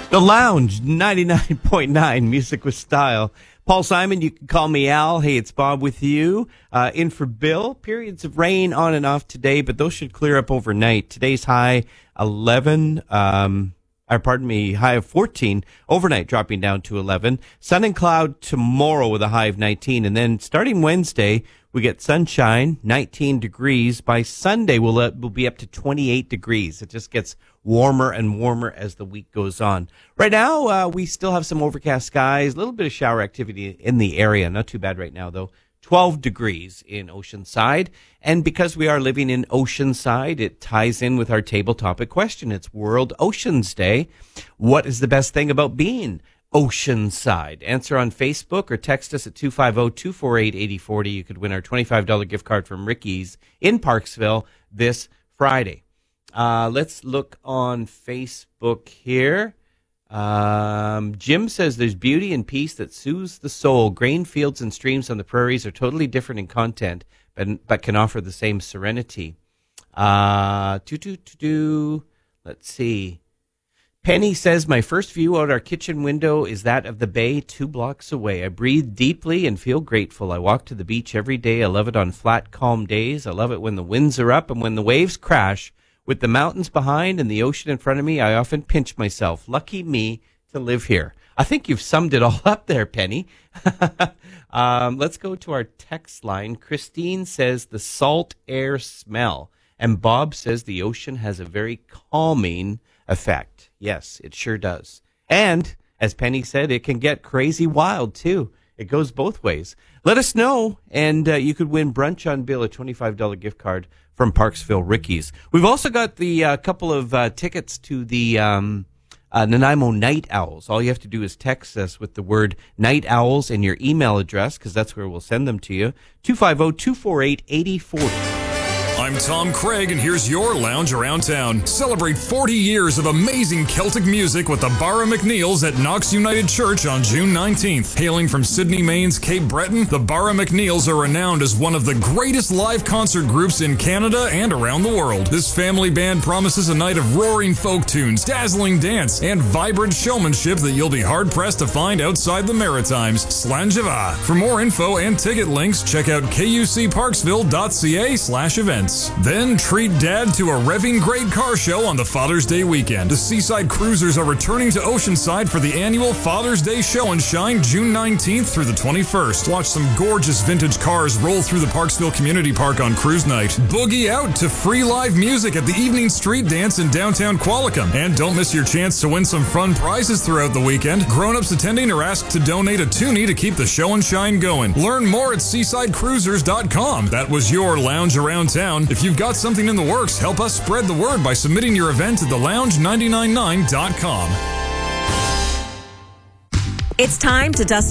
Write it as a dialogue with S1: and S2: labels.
S1: The Lounge, 99.9, music with style. Paul Simon, you can call me Al. Hey, it's Bob with you. In for Bill. Periods of rain on and off today, but those should clear up overnight. Today's high 11, high of 14. Overnight dropping down to 11. Sun and cloud tomorrow with a high of 19. And then starting Wednesday, we get sunshine, 19 degrees. By Sunday, we'll be up to 28 degrees. It just gets warmer and warmer as the week goes on. Right now, we still have some overcast skies, a little bit of shower activity in the area. Not too bad right now, though. 12 degrees in Oceanside. And because we are living in Oceanside, it ties in with our table topic question. It's World Oceans Day. What is the best thing about being Oceanside? Answer on Facebook or text us at 250-248-8040. You could win our $25 gift card from Ricky's in Parksville this Friday. Let's look on Facebook here. Jim says there's beauty and peace that soothes the soul. Grain fields and streams on the prairies are totally different in content, but can offer the same serenity. Let's see. Penny says, my first view out our kitchen window is that of the bay 2 blocks away. I breathe deeply and feel grateful. I walk to the beach every day. I love it on flat, calm days. I love it when the winds are up and when the waves crash. With the mountains behind and the ocean in front of me, I often pinch myself. Lucky me to live here. I think you've summed it all up there, Penny. Let's go to our text line. Christine says the salt air smell. And Bob says the ocean has a very calming effect. Yes, it sure does. And, as Penny said, it can get crazy wild, too. It goes both ways. Let us know, and you could win Brunch on Bill, a $25 gift card from Parksville Ricky's. We've also got the couple of tickets to the Nanaimo Night Owls. All you have to do is text us with the word Night Owls and your email address, because that's where we'll send them to you, 250-248-8040.
S2: I'm Tom Craig, and here's your lounge around town. Celebrate 40 years of amazing Celtic music with the Barra McNeils at Knox United Church on June 19th. Hailing from Sydney, Maine's Cape Breton, the Barra McNeils are renowned as one of the greatest live concert groups in Canada and around the world. This family band promises a night of roaring folk tunes, dazzling dance, and vibrant showmanship that you'll be hard-pressed to find outside the Maritimes. Slàinte. For more info and ticket links, check out kucparksville.ca/events. Then treat Dad to a revving great car show on the Father's Day weekend. The Seaside Cruisers are returning to Oceanside for the annual Father's Day Show and Shine June 19th through the 21st. Watch some gorgeous vintage cars roll through the Parksville Community Park on cruise night. Boogie out to free live music at the Evening Street Dance in downtown Qualicum. And don't miss your chance to win some fun prizes throughout the weekend. Grown-ups attending are asked to donate a toonie to keep the show and shine going. Learn more at seasidecruisers.com. That was your lounge around town. If you've got something in the works, help us spread the word by submitting your event at thelounge999.com.
S3: It's time to dust